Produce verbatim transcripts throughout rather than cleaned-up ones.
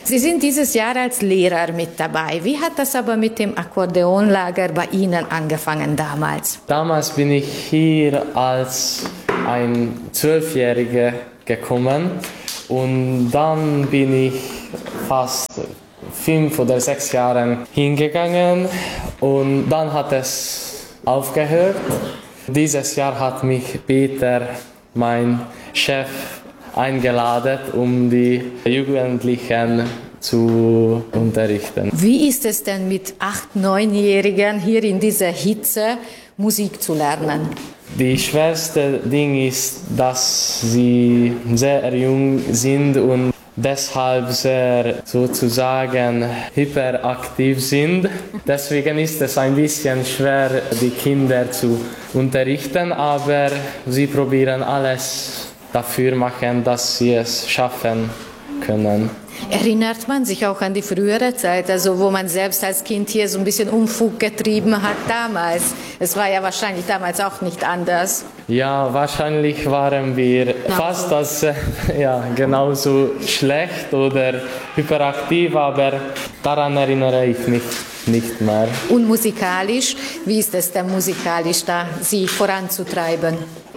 Sie sind dieses Jahr als Lehrer mit dabei. Wie hat das aber mit dem Akkordeonlager bei Ihnen angefangen damals? Damals bin ich hier als ein Zwölfjähriger gekommen und dann bin ich fast fünf oder sechs Jahre hingegangen und dann hat es aufgehört. Dieses Jahr hat mich Peter, mein Chef, eingeladen, um die Jugendlichen zu unterrichten. Wie ist es denn mit acht-, neunjährigen hier in dieser Hitze Musik zu lernen? Die schwerste Ding ist, dass sie sehr jung sind und deshalb sehr sozusagen hyperaktiv sind. Deswegen ist es ein bisschen schwer, die Kinder zu unterrichten, aber sie probieren alles dafür machen, dass sie es schaffen können. Erinnert man sich auch an die frühere Zeit, also wo man selbst als Kind hier so ein bisschen Unfug getrieben hat damals? Es war ja wahrscheinlich damals auch nicht anders. Ja, wahrscheinlich waren wir fast das, äh, ja, genauso schlecht oder hyperaktiv, aber daran erinnere ich mich nicht mehr. Und musikalisch, wie ist es denn musikalisch da, Sie voranzutreiben?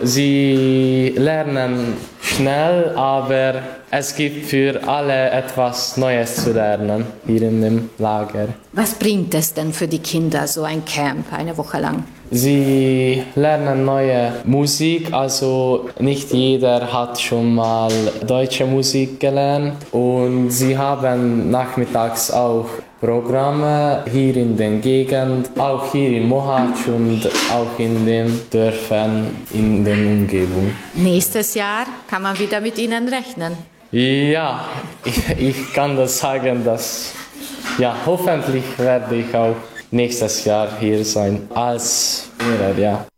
Sie lernen schnell, aber es gibt für alle etwas Neues zu lernen hier in dem Lager. Was bringt es denn für die Kinder, so ein Camp, eine Woche lang? Sie lernen neue Musik, also nicht jeder hat schon mal deutsche Musik gelernt und sie haben nachmittags auch Programme hier in der Gegend, auch hier in Mohács und auch in den Dörfern in der Umgebung. Nächstes Jahr kann man wieder mit Ihnen rechnen. Ja, ich, ich kann das sagen, dass ja, hoffentlich werde ich auch nächstes Jahr hier sein als Lehrer, ja.